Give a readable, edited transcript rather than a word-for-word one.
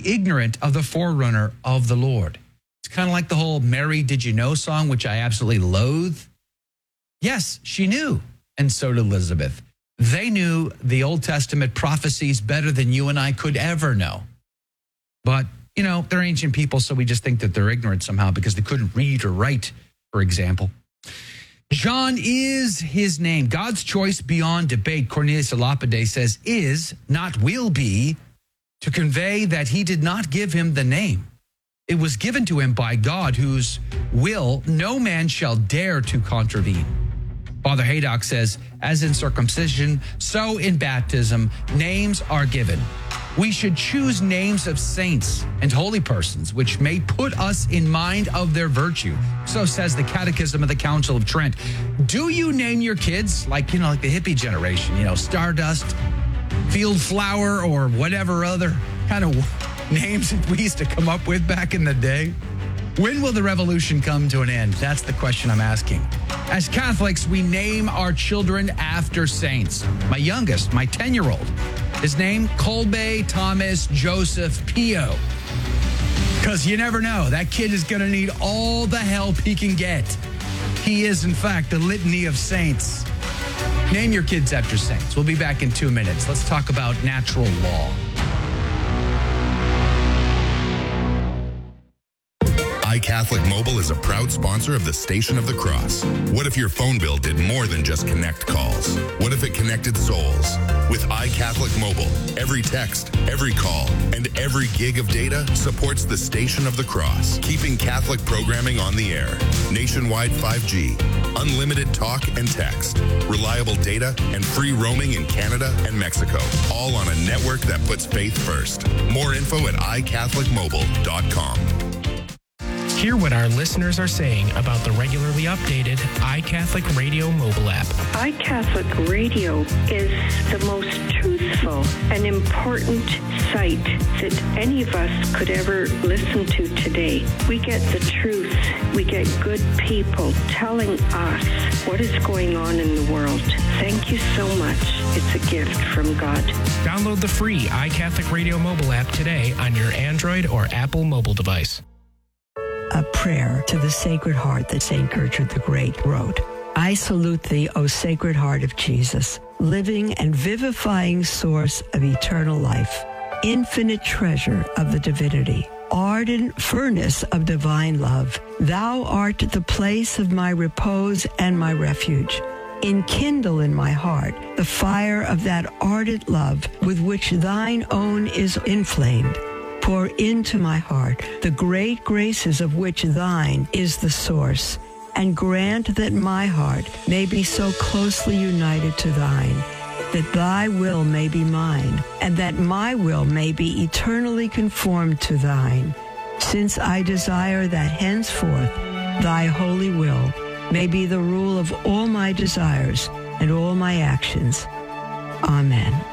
be ignorant of the forerunner of the Lord. It's kind of like the whole Mary, Did You Know song, which I absolutely loathe. Yes, she knew, and so did Elizabeth. They knew the Old Testament prophecies better than you and I could ever know. But, you know, they're ancient people, so we just think that they're ignorant somehow because they couldn't read or write, for example. John is his name. God's choice beyond debate, Cornelius a Lapide says, is, not will be, to convey that he did not give him the name. It was given to him by God, whose will no man shall dare to contravene. Father Haydock says, as in circumcision, so in baptism, names are given. We should choose names of saints and holy persons, which may put us in mind of their virtue. So says the Catechism of the Council of Trent. Do you name your kids like the hippie generation, Stardust, Field Flower, or whatever other kind of names that we used to come up with back in the day? When will the revolution come to an end? That's the question I'm asking. As Catholics, we name our children after saints. My youngest, my 10-year-old, his name, Kolbe Thomas Joseph Pio. Because you never know, that kid is going to need all the help he can get. He is, in fact, the litany of saints. Name your kids after saints. We'll be back in 2 minutes. Let's talk about natural law. iCatholic Mobile is a proud sponsor of the Station of the Cross. What if your phone bill did more than just connect calls? What if it connected souls? With iCatholic Mobile, every text, every call, and every gig of data supports the Station of the Cross, keeping Catholic programming on the air. Nationwide 5G, unlimited talk and text, reliable data, and free roaming in Canada and Mexico, all on a network that puts faith first. More info at iCatholicMobile.com. Hear what our listeners are saying about the regularly updated iCatholic Radio mobile app. iCatholic Radio is the most truthful and important site that any of us could ever listen to today. We get the truth. We get good people telling us what is going on in the world. Thank you so much. It's a gift from God. Download the free iCatholic Radio mobile app today on your Android or Apple mobile device. A prayer to the Sacred Heart that St. Gertrude the Great wrote. I salute thee, O Sacred Heart of Jesus, living and vivifying source of eternal life, infinite treasure of the divinity, ardent furnace of divine love. Thou art the place of my repose and my refuge. Enkindle in my heart the fire of that ardent love with which thine own is inflamed. Pour into my heart the great graces of which thine is the source, and grant that my heart may be so closely united to thine, that thy will may be mine, and that my will may be eternally conformed to thine, since I desire that henceforth thy holy will may be the rule of all my desires and all my actions. Amen.